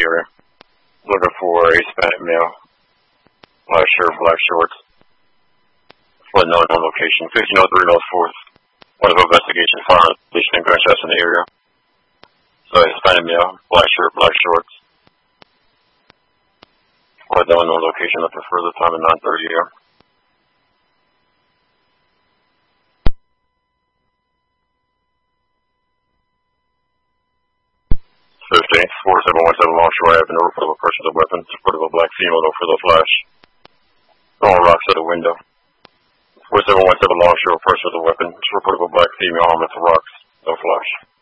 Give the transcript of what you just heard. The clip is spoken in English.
area. Looking for a Hispanic male. Black shirt, black shorts. For no known location. 1503 North 4th. Point of investigation, firearms, and gunshots in the area. So Hispanic male, black shirt, black shorts. For no known location, looking further time at 9:30 a.m. Thursday, 4717 Longshore Avenue, report of a person with a weapon, report of a black female, no further flash. Throwing rocks at a window. 4717 Longshore, person with a weapon, report of a black female armed with rocks, no flash.